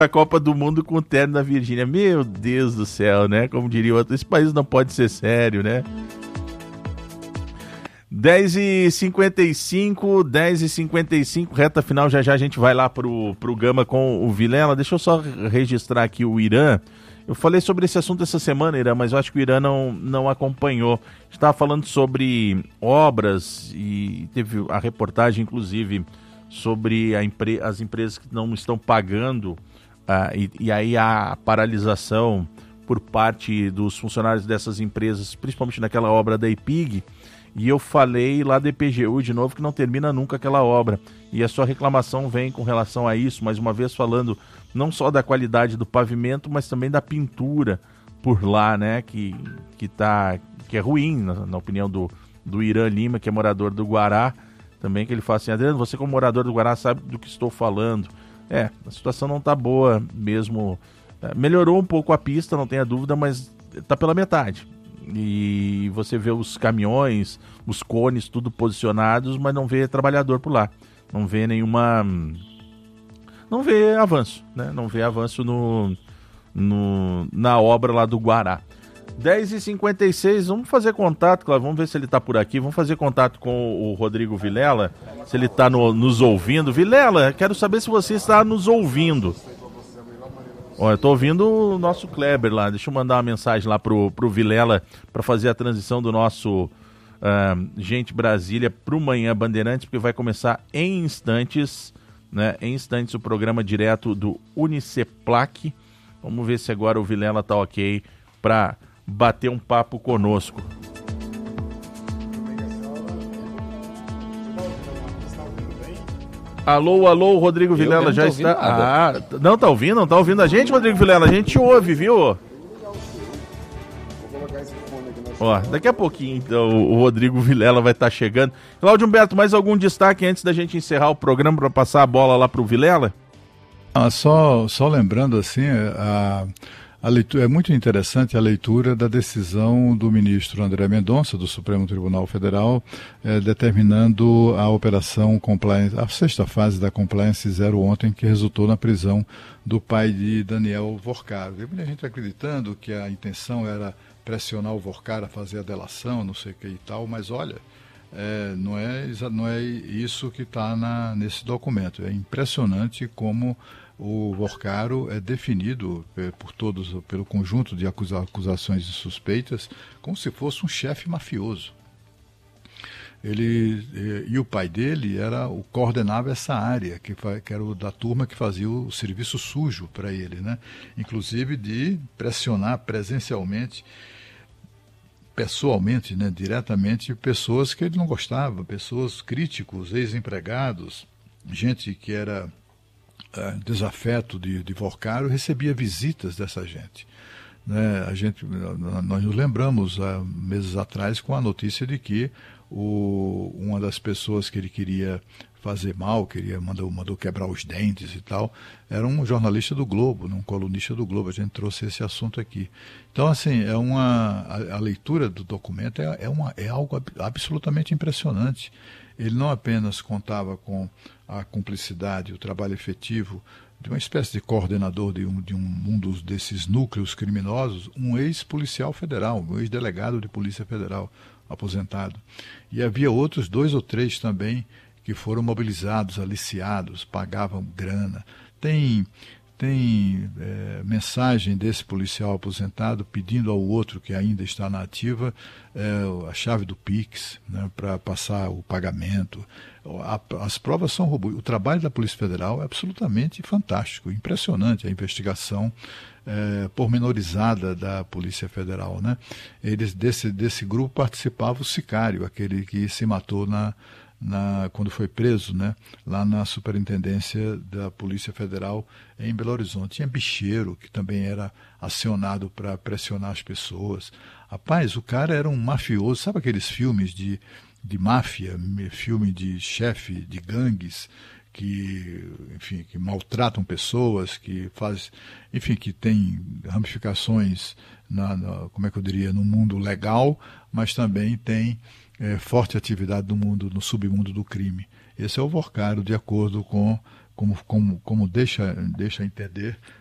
a Copa do Mundo com o terno da Virgínia. Meu Deus do céu, né? Como diria o outro, esse país não pode ser sério, né? 10h55, reta final, já a gente vai lá pro Gama com o Vilela. Deixa eu só registrar aqui o Irã. Eu falei sobre esse assunto essa semana, Irã, mas eu acho que o Irã não acompanhou. A gente estava falando sobre obras e teve a reportagem, inclusive, sobre as empresas que não estão pagando e aí a paralisação por parte dos funcionários dessas empresas, principalmente naquela obra da EPIG. E eu falei lá da EPGU de novo que não termina nunca aquela obra. E a sua reclamação vem com relação a isso, mais uma vez falando não só da qualidade do pavimento, mas também da pintura por lá, né? Que é ruim, na opinião do Irã Lima, que é morador do Guará. Também que ele fala assim, Adriano, você como morador do Guará sabe do que estou falando. A situação não está boa mesmo. Melhorou um pouco a pista, não tenha dúvida, mas está pela metade. E você vê os caminhões, os cones, tudo posicionados, mas não vê trabalhador por lá. Não vê não vê avanço, né? Não vê avanço na obra lá do Guará. 10h56, vamos fazer contato, claro, vamos ver se ele está por aqui. Vamos fazer contato com o Rodrigo Vilela, se ele está nos ouvindo. Vilela, quero saber se você está nos ouvindo. Eu tô ouvindo o nosso Kleber lá. Deixa eu mandar uma mensagem lá pro Vilela para fazer a transição do nosso Gente Brasília pro Manhã Bandeirantes, porque vai começar em instantes, né? Em instantes o programa direto do Uniceplac. Vamos ver se agora o Vilela tá ok para bater um papo conosco. Alô, Rodrigo Vilela já está... não tá ouvindo? Não tá ouvindo a gente, Rodrigo Vilela? A gente ouve, viu? Daqui a pouquinho, então, o Rodrigo Vilela vai estar chegando. Cláudio Humberto, mais algum destaque antes da gente encerrar o programa para passar a bola lá pro Vilela? Só lembrando, assim, a leitura, é muito interessante a leitura da decisão do ministro André Mendonça, do Supremo Tribunal Federal, determinando a operação Compliance, a sexta fase da Compliance Zero ontem, que resultou na prisão do pai de Daniel Vorcaro. Tem muita gente acreditando que a intenção era pressionar o Vorcaro a fazer a delação, não sei o que e tal, mas olha, não é isso que está nesse documento. É impressionante como o Vorcaro é definido por todos, pelo conjunto de acusações e suspeitas, como se fosse um chefe mafioso. E o pai dele coordenava essa área, que era o da turma que fazia o serviço sujo para ele, né? Inclusive de pressionar pessoalmente, né, diretamente, pessoas que ele não gostava, pessoas críticos, ex-empregados, gente que era desafeto de Vorcaro, recebia visitas dessa gente. Né? Nós nos lembramos, meses atrás, com a notícia de que uma das pessoas que ele queria fazer mal, mandou quebrar os dentes e tal, era um jornalista do Globo, um colunista do Globo. A gente trouxe esse assunto aqui. Então, assim, a leitura do documento é algo absolutamente impressionante. Ele não apenas contava com a cumplicidade, o trabalho efetivo de uma espécie de coordenador de um desses núcleos criminosos, um ex-policial federal, um ex-delegado de Polícia Federal, aposentado. E havia outros 2 ou 3 também que foram mobilizados, aliciados, pagavam grana. Tem mensagem desse policial aposentado pedindo ao outro que ainda está na ativa a chave do Pix, né, para passar o pagamento. As provas são robustas. O trabalho da Polícia Federal é absolutamente fantástico, impressionante, a investigação pormenorizada da Polícia Federal, né? Desse grupo participava o sicário, aquele que se matou quando foi preso, né, lá na Superintendência da Polícia Federal em Belo Horizonte. Tinha bicheiro, que também era acionado para pressionar as pessoas. Rapaz, o cara era um mafioso. Sabe aqueles filmes de máfia, filme de chefe de gangues, que maltratam pessoas, que tem ramificações no mundo legal, mas também tem forte atividade no submundo do crime. Esse é o Vorcaro, de acordo com como deixa entender